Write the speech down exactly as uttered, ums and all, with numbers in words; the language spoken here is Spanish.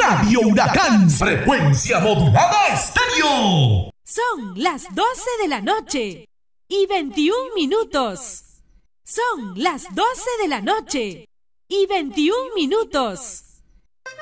Radio Huracán, frecuencia modulada estéreo. Son las doce de la noche y veintiún minutos. Son las doce de la noche y veintiún minutos.